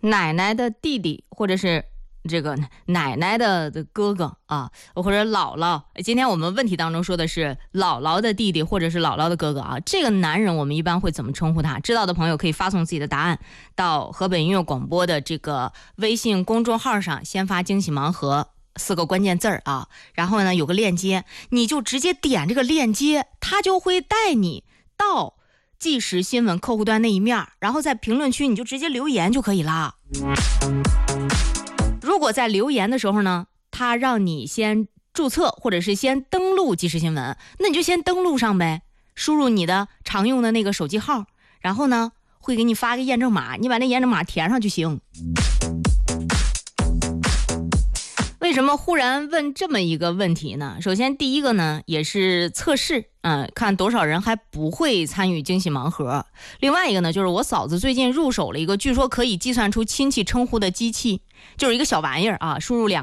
奶奶的弟弟，或者是这个奶奶的哥哥啊，或者姥姥。今天我们问题当中说的是姥姥的弟弟或者是姥姥的哥哥啊。这个男人我们一般会怎么称呼他？知道的朋友可以发送自己的答案到河北音乐广播的这个微信公众号上，先发惊喜盲盒4个关键字啊，然后呢有个链接，你就直接点这个链接，他就会带你到即时新闻客户端那一面，然后在评论区你就直接留言就可以啦。如果在留言的时候呢，他让你先注册或者是先登录即时新闻，那你就先登录上呗，输入你的常用的那个手机号，然后呢会给你发个验证码，你把那验证码填上就行。为什么忽然问这么一个问题呢？首先第一个呢也是测试看多少人还不会参与惊喜盲盒。另外一个呢，就是我嫂子最近入手了一个据说可以计算出亲戚称呼的机器，就是一个小玩意儿啊，输入2